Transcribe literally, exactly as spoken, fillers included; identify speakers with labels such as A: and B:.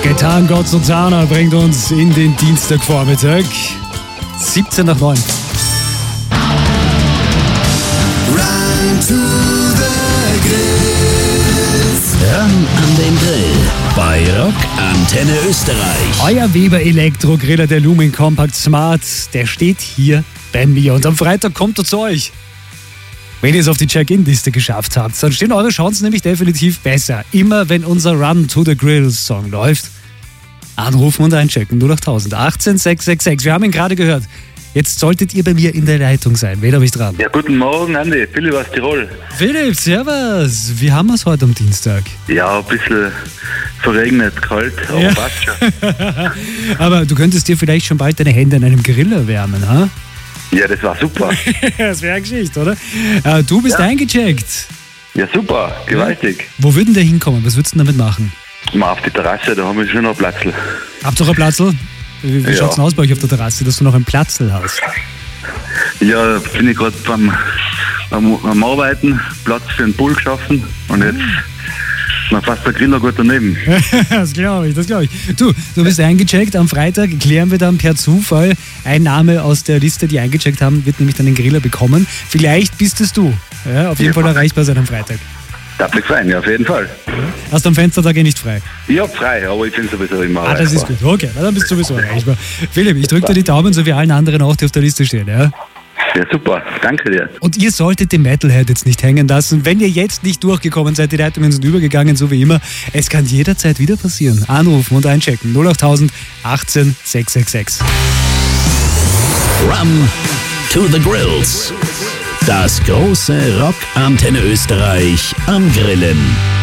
A: Gaetan Gozzozana bringt uns in den Dienstagvormittag. siebzehn nach neun.
B: Run to the Grills.
C: Ran an den Grill bei Rock Antenne Österreich.
A: Euer Weber Elektrogriller, der Lumin Compact Smart, der steht hier bei mir. Und am Freitag kommt er zu euch. Wenn ihr es auf die Check-In-Liste geschafft habt, dann stehen eure Chancen nämlich definitiv besser. Immer wenn unser Run to the Grills Song läuft, anrufen und einchecken. null acht null null achtzehn sechs sechs sechs. Wir haben ihn gerade gehört. Jetzt solltet ihr bei mir in der Leitung sein. Wen habe ich dran?
D: Ja, guten Morgen, Andi. Philipp aus Tirol.
A: Philipp, servus. Wie haben wir es heute am Dienstag?
D: Ja, ein bisschen verregnet, kalt, aber
A: Ja.
D: passt schon.
A: Aber du könntest dir vielleicht schon bald deine Hände an einem Grill erwärmen, ha?
D: Ja, das war super.
A: Das wäre eine Geschichte, oder? Äh, du bist
D: Ja.
A: eingecheckt.
D: Ja, super, gewaltig.
A: Wo würden der hinkommen? Was würdest du damit machen?
D: Mal auf die Terrasse, da haben wir schon noch Platz.
A: Habt ihr noch einen Platzl? Wie, wie
D: Ja.
A: schaut's denn aus bei euch auf der Terrasse, dass du noch einen Platzl hast?
D: Ja, bin ich gerade beim, beim, beim Arbeiten, Platz für einen Pool geschaffen und jetzt na, fast der Grill noch gut daneben.
A: Das glaube ich, das glaube ich. Du, du bist eingecheckt. Am Freitag klären wir dann per Zufall. Ein Name aus der Liste, die eingecheckt haben, wird nämlich dann den Griller bekommen. Vielleicht bist es du. Ja, auf jeden
D: Ja.
A: Fall erreichbar sein am Freitag.
D: Darf mich freuen, ja, auf jeden Fall.
A: Hast du am Fenstertag eh nicht frei?
D: Ich hab frei, aber ich bin sowieso immer
A: Ah, das ist
D: erreichbar.
A: gut. Okay, na, dann bist du sowieso erreichbar. Philipp, ich drücke dir die Daumen, so wie allen anderen auch, die auf der Liste stehen. Ja?
D: Ja, super, danke dir.
A: Und ihr solltet den Metalhead jetzt nicht hängen lassen. Wenn ihr jetzt nicht durchgekommen seid, die Leitungen sind übergegangen, so wie immer. Es kann jederzeit wieder passieren. Anrufen und einchecken. null acht null null achtzehn sechs sechs sechs.
C: Run to the Grills. Das große Rock Antenne Österreich am Grillen.